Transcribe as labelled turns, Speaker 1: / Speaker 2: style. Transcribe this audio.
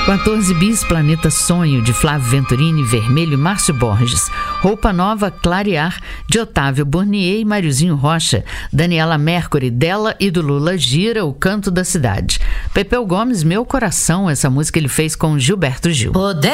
Speaker 1: 14 bis, Planeta Sonho, de Flávio Venturini, Vermelho e Márcio Borges. Roupa Nova, Clarear, de Otávio Burnier e Mariozinho Rocha. Daniela Mercury, dela e do Lula Gira, O Canto da Cidade. Pepeu Gomes, Meu Coração, essa música ele fez com Gilberto Gil.